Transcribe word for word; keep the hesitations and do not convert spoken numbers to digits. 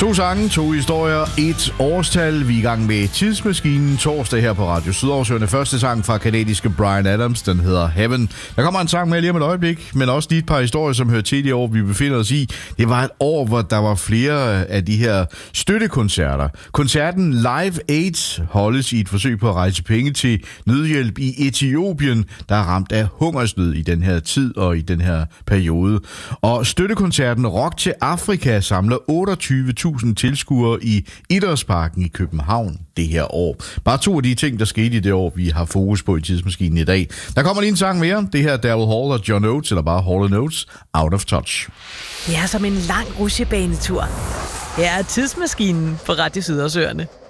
To sange, to historier, et årstal. Vi er i gang med Tidsmaskinen torsdag her på Radio Sydarsøerne. Første sang fra kanadiske Bryan Adams, den hedder Heaven. Der kommer en sang med lige om et øjeblik, men også lige et par historier, som hører til det år, vi befinder os i. Det var et år, hvor der var flere af de her støttekoncerter. Koncerten Live Aid holdes i et forsøg på at rejse penge til nødhjælp i Etiopien, der er ramt af hungersnød i den her tid og i den her periode. Og støttekoncerten Rock til Afrika samler otteogtyve tusind tilskuere i Idrætsparken i København det her år. Bare to af de ting, der skete i det år, vi har fokus på i Tidsmaskinen i dag. Der kommer lige en sang mere. Det her Daryl Hall og John Oates, eller bare Hall and Oates, Out of Touch. Det er som en lang rutsjebanetur. Her er Tidsmaskinen på Radio Sydarsøerne.